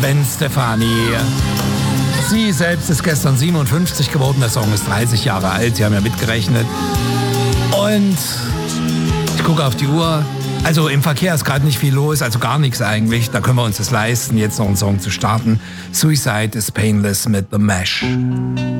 Gwen Stefani. Sie selbst ist gestern 57 geworden, der Song ist 30 Jahre alt, Sie haben ja mitgerechnet. Und ich gucke auf die Uhr. Also im Verkehr ist gerade nicht viel los, also gar nichts eigentlich. Da können wir uns das leisten, jetzt noch einen Song zu starten. Suicide is Painless mit The Mesh.